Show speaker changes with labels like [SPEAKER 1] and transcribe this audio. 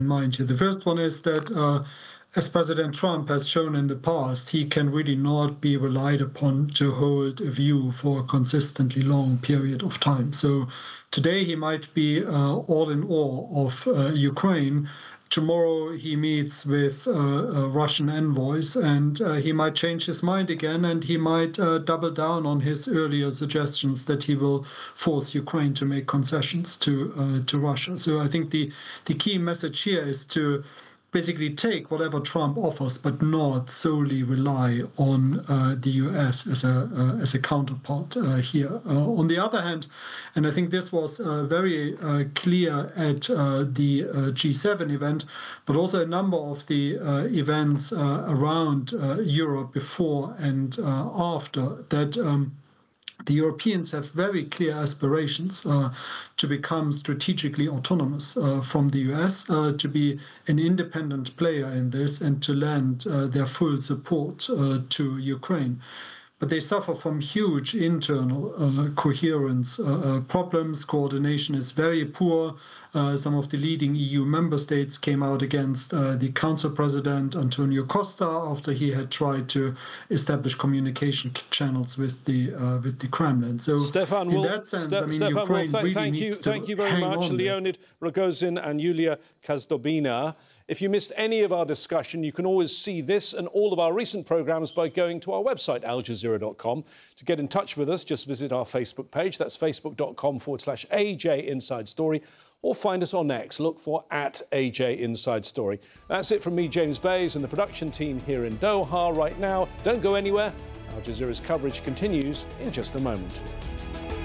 [SPEAKER 1] mind here. The first one is that, as President Trump has shown in the past, he can really not be relied upon to hold a view for a consistently long period of time. So today he might be all in awe of Ukraine. Tomorrow he meets with Russian envoys, and he might change his mind again, and he might double down on his earlier suggestions that he will force Ukraine to make concessions to Russia. So I think the key message here is to basically take whatever Trump offers, but not solely rely on the US as a counterpart here. On the other hand, and I think this was very clear at the G7 event, but also a number of the events around Europe before and after, that the Europeans have very clear aspirations to become strategically autonomous from the US, to be an independent player in this, and to lend their full support to Ukraine. But they suffer from huge internal coherence problems. Coordination is very poor. Some of the leading EU member states came out against the Council President, Antonio Costa, after he had tried to establish communication channels with the Kremlin. So,
[SPEAKER 2] Stefan,
[SPEAKER 1] in that sense, I mean, Ukraine really needs to
[SPEAKER 2] thank you very much, Leonid Rogozin and Yulia Kazdobina. If you missed any of our discussion, you can always see this and all of our recent programmes by going to our website, aljazeera.com. To get in touch with us, just visit our Facebook page. That's facebook.com/AJ Inside Story. Or find us on X. Look for @AJ Inside Story. That's it from me, James Bays, and the production team here in Doha right now. Don't go anywhere. Al Jazeera's coverage continues in just a moment.